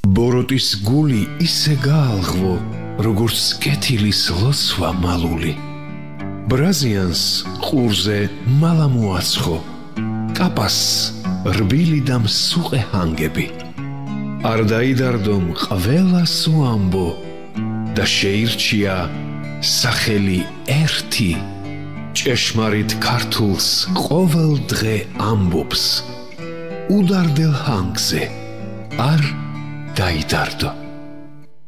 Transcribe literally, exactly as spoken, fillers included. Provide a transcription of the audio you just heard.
ბოროტის გული ისე გაალღვო, როგორც კეთილის ლოცვა მალული. ბრაზიანს ყურზე მალა მოაცხო, კაპას რბილი და მსუყე ჰანგები. არ დაიდარდომ ყველას უამბო და შეირჩია სახელი ერთი. ჭეშმარიტ ქართულს ყოველ დღე ამბობს, უდარდელ ჰანგზე არ დაიდარდო.